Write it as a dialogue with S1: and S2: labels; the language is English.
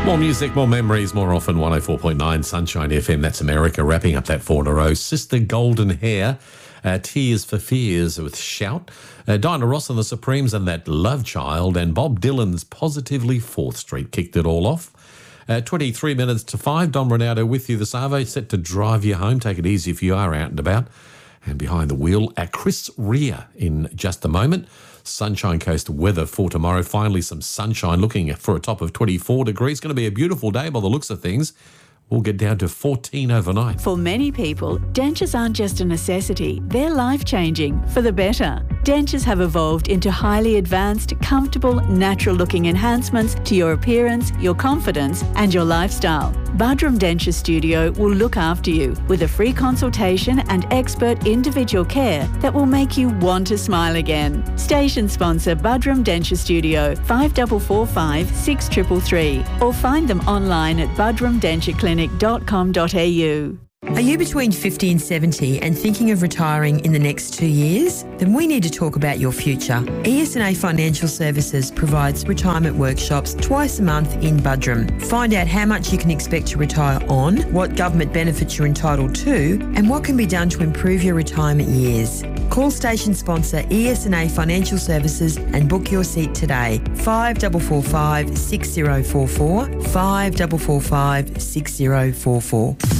S1: More music, more memories, more often 104.9 Sunshine FM. That's America, wrapping up that 4 in a row. Sister Golden Hair, Tears for Fears with Shout, Diana Ross and the Supremes and That Love Child, and Bob Dylan's Positively 4th Street kicked it all off. 23 minutes to 5, Dom Ronaldo with you this Arvo, set to drive you home. Take it easy if you are out and about. And behind the wheel, Chris Rea in just a moment. Sunshine Coast weather for tomorrow. Finally some sunshine, looking for a top of 24 degrees. Going to be a beautiful day by the looks of things. We'll get down to 14 overnight.
S2: For many people, dentures aren't just a necessity, they're life-changing for the better. Dentures have evolved into highly advanced, comfortable, natural-looking enhancements to your appearance, your confidence and your lifestyle. Budrum Denture Studio will look after you with a free consultation and expert individual care that will make you want to smile again. Station sponsor Budrum Denture Studio, 5445 6333, or find them online at budrumdentureclinic.com.au.
S3: Are you between 50 and 70 and thinking of retiring in the next 2 years? Then we need to talk about your future. ES&A Financial Services provides retirement workshops twice a month in Budrum. Find out how much you can expect to retire on, what government benefits you're entitled to, and what can be done to improve your retirement years. Call station sponsor ES&A Financial Services and book your seat today. 5445 6044, 5445 6044.